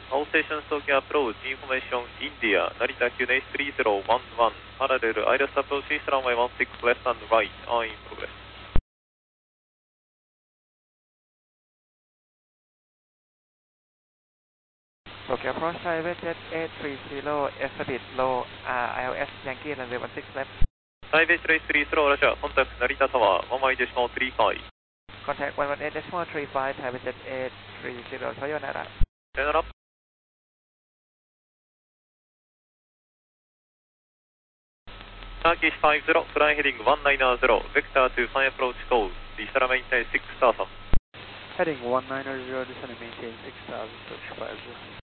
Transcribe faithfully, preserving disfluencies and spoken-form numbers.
All stations Tokyo approach, information India, Narita Q N H three zero one one, parallel, Iris approach east runway one six left and right, are in progress. Tokyo approach, Private Jet eight three zero, S speed low, uh, I L S Yankee runway one six left. Private Jet three zero, Roger, contact Narita Tower, one one decimal three five. Contact one one eight decimal three five, Private Jet eight three zero, Sayonara. Sayonara. Turkish five zero, fly heading one nine zero, vector to fine approach code, descend maintain six thousand. Heading one nine zero, descend maintain six thousand, Turkish five zero.